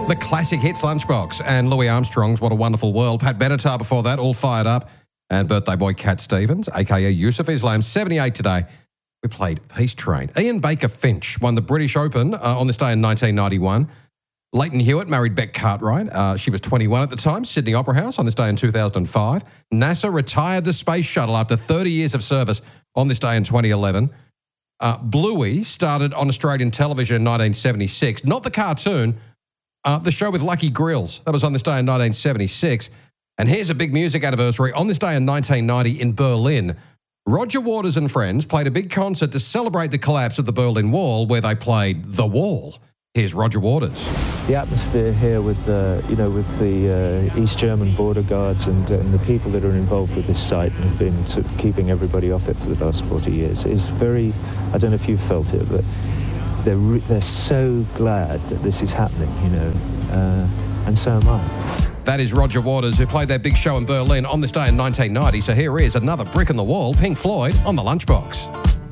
The classic hits Lunchbox and Louis Armstrong's What a Wonderful World. Pat Benatar before that, All Fired Up. And birthday boy Cat Stevens, a.k.a. Yusuf Islam, 78 today. We played Peace Train. Ian Baker Finch won the British Open on this day in 1991. Leighton Hewitt married Beck Cartwright. She was 21 at the time, Sydney Opera House on this day in 2005. NASA retired the space shuttle after 30 years of service on this day in 2011. Bluey started on Australian television in 1976. Not the cartoon, the show with Lucky Grills. That was on this day in 1976. And here's a big music anniversary. On this day in 1990 in Berlin, Roger Waters and friends played a big concert to celebrate the collapse of the Berlin Wall, where they played The Wall. Here's Roger Waters. The atmosphere here with the East German border guards and the people that are involved with this site and have been sort of keeping everybody off it for the last 40 years is very, I don't know if you've felt it, but they're so glad that this is happening, and so am I. That is Roger Waters, who played their big show in Berlin on this day in 1990. So here is another brick in the wall, Pink Floyd on the Lunchbox.